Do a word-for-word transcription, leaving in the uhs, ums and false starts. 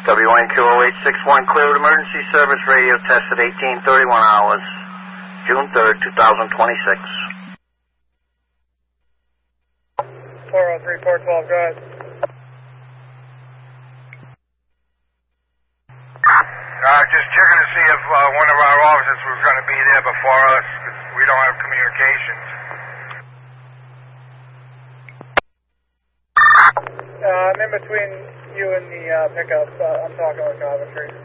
W N Q zero eight six one, cleared emergency service radio test at eighteen thirty-one hours, June third, two thousand twenty-six. four oh three, four twelve, go ahead. Uh, just checking to see if uh, one of our officers was going to be there before us, because we don't have communications. Uh, I'm in between you and the uh, pickup. Uh, I'm talking with Coventry.